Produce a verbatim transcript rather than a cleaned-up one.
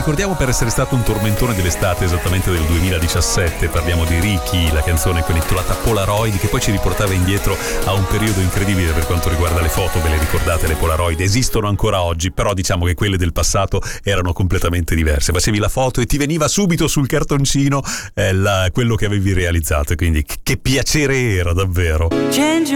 ricordiamo per essere stato un tormentone dell'estate, esattamente del duemiladiciassette. Parliamo di Ricky, la canzone intitolata Polaroid, che poi ci riportava indietro a un periodo incredibile per quanto riguarda le foto. Ve le ricordate le Polaroid? Esistono ancora oggi, però diciamo che quelle del passato erano completamente diverse. Facevi la foto e ti veniva subito sul cartoncino eh, la, quello che avevi realizzato, quindi che piacere era davvero. Change